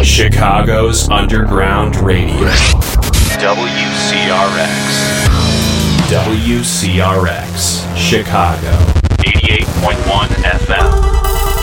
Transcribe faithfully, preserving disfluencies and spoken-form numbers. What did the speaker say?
Chicago's Underground Radio. W C R X. W C R X, Chicago. eighty-eight point one F M.